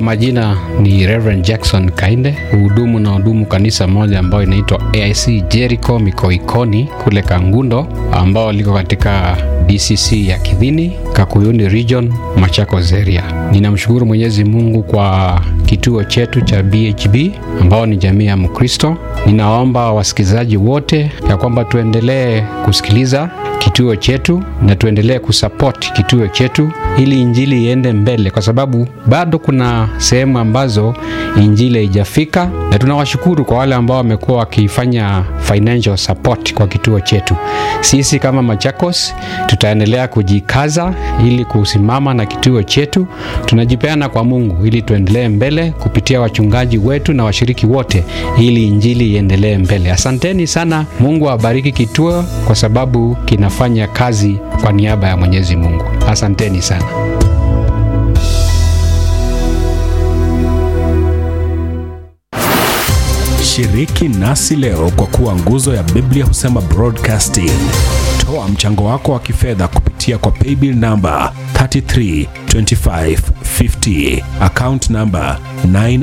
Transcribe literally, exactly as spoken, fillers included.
majina ni Reverend Jackson Kainde, hudumu na hudumu kanisa moja ambayo inaitwa A I C Jericho Mikoikoni kule Kangundo, ambao liko katika D C C ya Kidhini, Kakuyuni Region, Machakos area. Ninamshukuru Mwenyezi Mungu kwa kituo chetu cha B H B ambao ni jamii ya Mkristo. Ninaomba wasikizaji wote ya kwamba tuendelee kusikiliza kituo chetu na tuendelee kusupport kituo chetu ili injili iende mbele, kwa sababu bado kuna sehemu ambazo injili haijafika, na tunawashukuru kwa wale ambao wamekuwa wakifanya financial support kwa kituo chetu. Sisi kama Machakos tutaendelea kujikaza ili kusimama na kituo chetu. Tunajipeana kwa Mungu ili tuendelee mbele kupitia wachungaji wetu na washiriki wote ili injili iendelee mbele. Asanteni sana. Mungu awabariki kituo kwa sababu kinafanya kazi kwa niaba ya Mwenyezi Mungu. Asanteni sana. Shiriki nasi leo kwa kuwa nguzo ya Biblia Husema Broadcasting. Toa mchango wako wa kifedha kupitia kwa paybill number three three two five five zero, account number nine